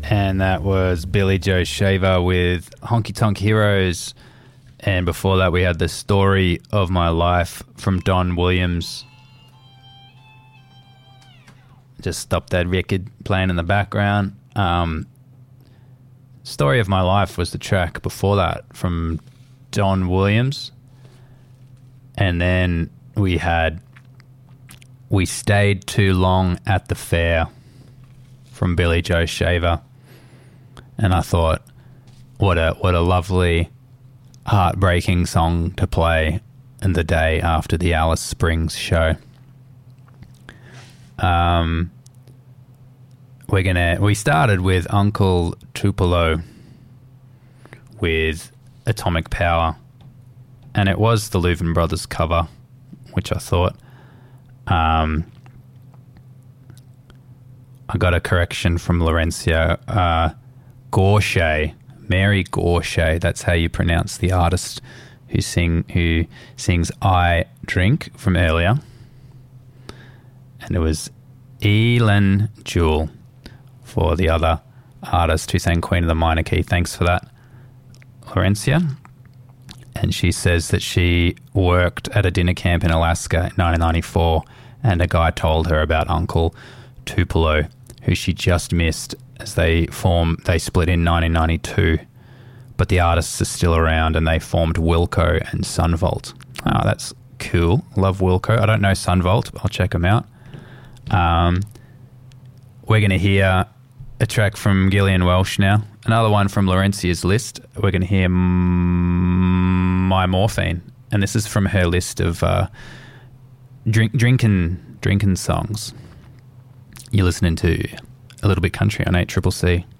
And that was Billy Joe Shaver with Honky Tonk Heroes. And before that, we had The Story of My Life from Don Williams. Just stop that record playing in the background. Story of My Life was the track before that from Don Williams. And then we had We Stayed Too Long at the Fair from Billy Joe Shaver. And I thought, what a lovely, heartbreaking song to play in the day after the Alice Springs show. We started with Uncle Tupelo with Atomic Power, and it was the Louvin Brothers cover, which I thought. I got a correction from Laurencio. Gausche, Mary Gausche, that's how you pronounce the artist who sings I Drink from earlier. And it was Eileen Jewell for the other artist who sang Queen of the Minor Key. Thanks for that, Laurencia. And she says that she worked at a dinner camp in Alaska in 1994, and a guy told her about Uncle Tupelo, who she just missed as they split in 1992. But the artists are still around, and they formed Wilco and Sunvolt. Oh, that's cool. Love Wilco. I don't know Sunvolt. I'll check them out. We're going to hear a track from Gillian Welsh now. Another one from Laurencia's list. We're going to hear My Morphine. And this is from her list of drinking songs. You're listening to A Little Bit Country on 8CCC.